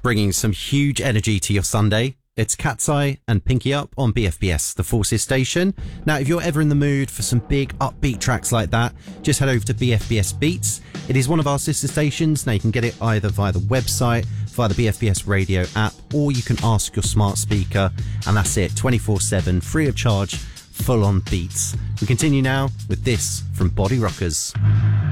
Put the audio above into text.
bringing some huge energy to your Sunday. It's Cat's Eye and Pinky Up on BFBS, the Forces station. Now, if you're ever in the mood for some big upbeat tracks like that, just head over to BFBS Beats. It is one of our sister stations. Now, you can get it either via the website, via the BFBS radio app, or you can ask your smart speaker, and that's it, 24/7, free of charge, full-on beats. We continue now with this from Body Rockers.